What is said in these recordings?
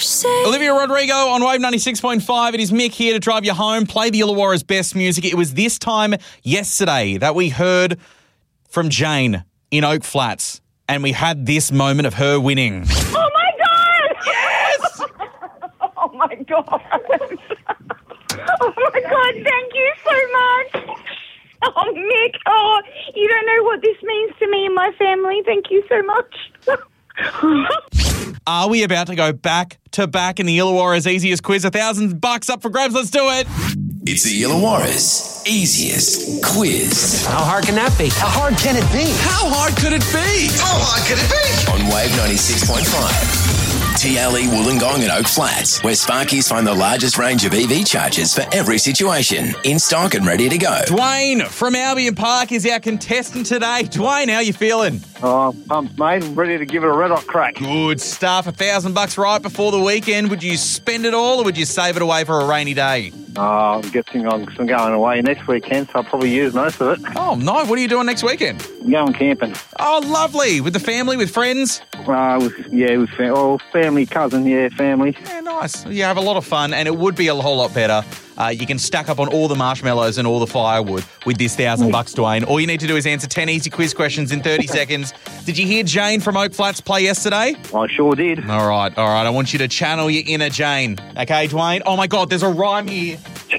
Olivia Rodrigo on Wave 96.5. It is Mick here to drive you home. Play the Illawarra's best music. It was this time yesterday that we heard from Jane in Oak Flats, and we had this moment of her winning. Oh, my God! Yes! Oh, my God. Oh, my God, thank you so much. Oh, Mick, you don't know what this means to me and my family. Thank you so much. Are we about to go back to back in the Illawarra's easiest quiz? $1,000 up for grabs. Let's do it. It's the Illawarra's easiest quiz. How hard can that be? How hard can it be? How hard could it be? How hard could it be? On Wave 96.5. TLE Wollongong and Oak Flats, where Sparkies find the largest range of EV chargers for every situation. In stock and ready to go. Dwayne from Albion Park is our contestant today. Dwayne, how you feeling? Oh, pumped, mate. I'm ready to give it a red hot crack. Good stuff. $1,000 right before the weekend. Would you spend it all or would you save it away for a rainy day? I'm guessing I'm going away next weekend, so I'll probably use most of it. Oh, no. What are you doing next weekend? I'm going camping. Oh, lovely. With the family, with friends? With family, cousin, family. Yeah, nice. You have a lot of fun, and it would be a whole lot better. You can stack up on all the marshmallows and all the firewood with this $1,000, Dwayne. All you need to do is answer 10 easy quiz questions in 30 seconds. Did you hear Jane from Oak Flats play yesterday? I sure did. All right. I want you to channel your inner Jane. Okay, Dwayne? Oh, my God, there's a rhyme here.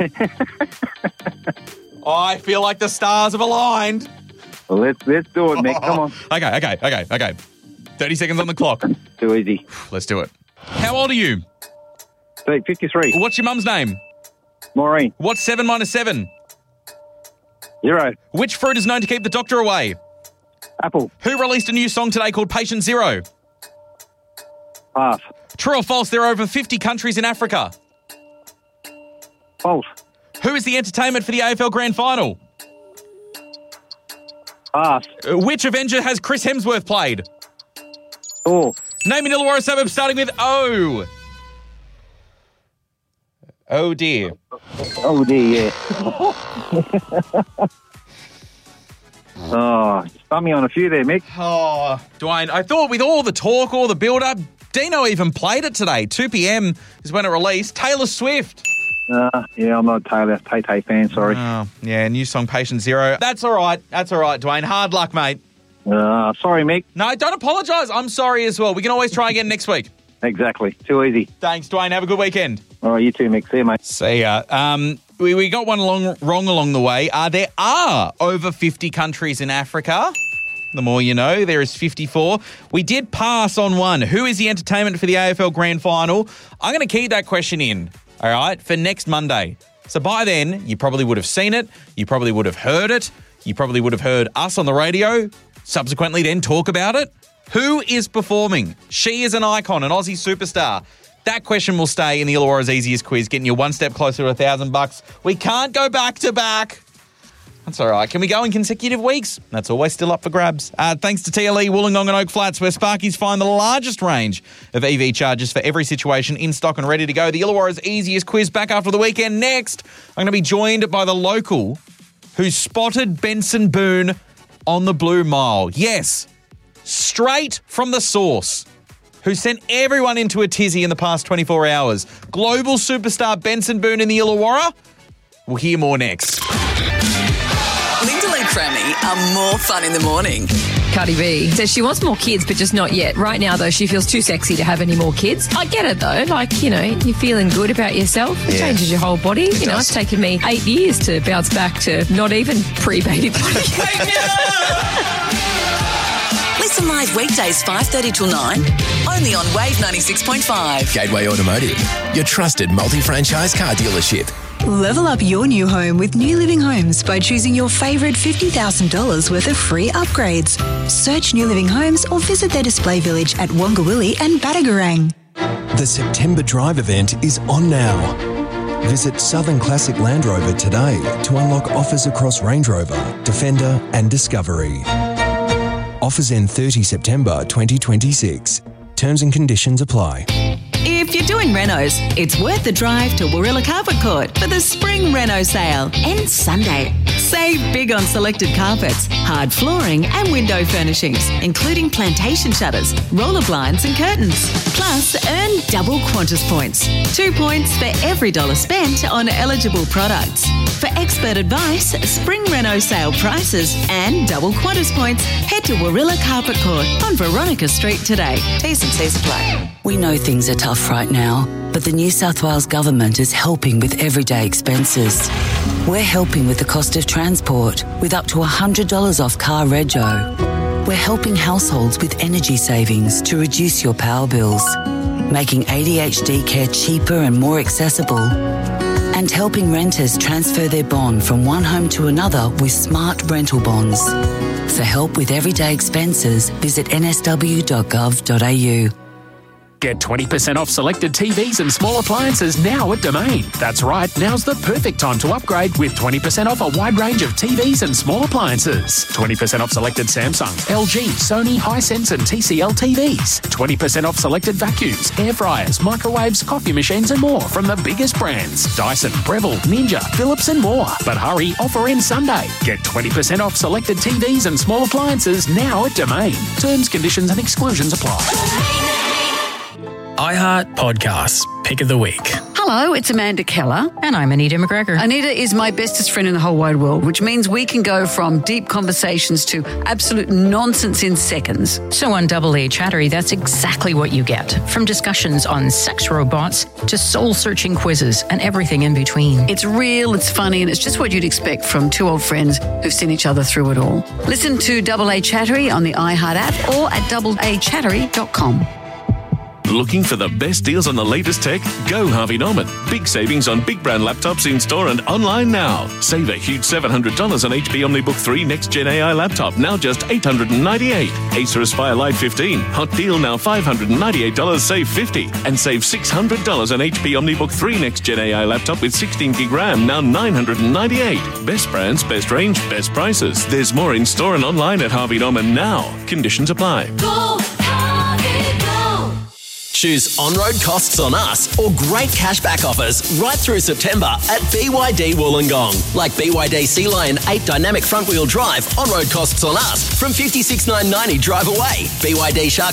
I feel like the stars have aligned. Well, let's do it, Mick. Come on. Okay. 30 seconds on the clock. Too easy. Let's do it. How old are you? 53. What's your mum's name? Maureen. What's 7 minus 7? 0. Which fruit is known to keep the doctor away? Apple. Who released a new song today called Patient Zero? Pass. True or false, there are over 50 countries in Africa? False. Who is the entertainment for the AFL Grand Final? Pass. Which Avenger has Chris Hemsworth played? Thor. Name an Illawarra suburb starting with O. Oh, dear. Oh, dear, yeah. Oh, spun me on a few there, Mick. Oh, Dwayne, I thought with all the talk, all the build-up, Dino even played it today. 2 p.m. is when it released. Taylor Swift. I'm not a Taylor Tay fan, sorry. Oh, yeah, new song, Patient Zero. That's all right, Dwayne. Hard luck, mate. Sorry, Mick. No, don't apologise. I'm sorry as well. We can always try again next week. Exactly. Too easy. Thanks, Dwayne. Have a good weekend. All right, you too, Mick. See you, mate. See ya. We got one wrong along the way. There are over 50 countries in Africa. The more you know, there is 54. We did pass on one. Who is the entertainment for the AFL Grand Final? I'm going to keep that question in, all right, for next Monday. So by then, you probably would have seen it. You probably would have heard it. You probably would have heard us on the radio, subsequently then talk about it. Who is performing? She is an icon, an Aussie superstar. That question will stay in the Illawarra's easiest quiz, getting you one step closer to $1,000. We can't go back to back. That's all right. Can we go in consecutive weeks? That's always still up for grabs. Thanks to TLE, Wollongong and Oak Flats, where Sparkies find the largest range of EV chargers for every situation in stock and ready to go. The Illawarra's easiest quiz back after the weekend. Next, I'm going to be joined by the local who spotted Benson Boone on the Blue Mile. Yes, straight from the source. Who sent everyone into a tizzy in the past 24 hours. Global superstar Benson Boone in the Illawarra. We'll hear more next. Linda and Crammy are more fun in the morning. Cardi B says she wants more kids, but just not yet. Right now, though, she feels too sexy to have any more kids. I get it, though. Like, you're feeling good about yourself. It changes your whole body. It's taken me 8 years to bounce back to not even pre-baby body. Listen live weekdays 5:30 till 9, only on Wave 96.5. Gateway Automotive, your trusted multi-franchise car dealership. Level up your new home with New Living Homes by choosing your favourite $50,000 worth of free upgrades. Search New Living Homes or visit their display village at Wongawilli and Badagarang. The September Drive event is on now. Visit Southern Classic Land Rover today to unlock offers across Range Rover, Defender and Discovery. Offers end 30 September 2026. Terms and conditions apply. If you're doing renos, it's worth the drive to Warilla Carpet Court for the Spring Reno Sale. Ends Sunday. Save big on selected carpets, hard flooring and window furnishings, including plantation shutters, roller blinds and curtains. Plus, earn double Qantas points. 2 points for every $1 spent on eligible products. For expert advice, spring reno sale prices and double Qantas points, head to Warilla Carpet Court on Veronica Street today. T's and C's apply. We know things are tough right now, but the New South Wales Government is helping with everyday expenses. We're helping with the cost of transport with up to $100 off car rego. We're helping households with energy savings to reduce your power bills, making ADHD care cheaper and more accessible, and helping renters transfer their bond from one home to another with smart rental bonds. For help with everyday expenses, visit nsw.gov.au. Get 20% off selected TVs and small appliances now at Domain. That's right, now's the perfect time to upgrade with 20% off a wide range of TVs and small appliances. 20% off selected Samsung, LG, Sony, Hisense and TCL TVs. 20% off selected vacuums, air fryers, microwaves, coffee machines and more from the biggest brands. Dyson, Breville, Ninja, Philips and more. But hurry, offer ends Sunday. Get 20% off selected TVs and small appliances now at Domain. Terms, conditions and exclusions apply. iHeart Podcasts, Pick of the Week. Hello, it's Amanda Keller. And I'm Anita McGregor. Anita is my bestest friend in the whole wide world, which means we can go from deep conversations to absolute nonsense in seconds. So on Double A Chattery, that's exactly what you get. From discussions on sex robots to soul-searching quizzes and everything in between. It's real, it's funny, and it's just what you'd expect from two old friends who've seen each other through it all. Listen to Double A Chattery on the iHeart app or at doubleachattery.com. Looking for the best deals on the latest tech? Go Harvey Norman. Big savings on big brand laptops in store and online now. Save a huge $700 on HP OmniBook 3 Next Gen AI laptop, now just $898. Acer Aspire Live 15. Hot deal now $598, save $50. And save $600 on HP OmniBook 3 Next Gen AI laptop with 16 gig RAM, now $998. Best brands, best range, best prices. There's more in store and online at Harvey Norman now. Conditions apply. Go, Harvey, go. Choose on-road costs on us or great cashback offers right through September at BYD Wollongong. Like BYD Sea Lion 8 dynamic front-wheel drive, on-road costs on us from $56,990 drive away. BYD Shark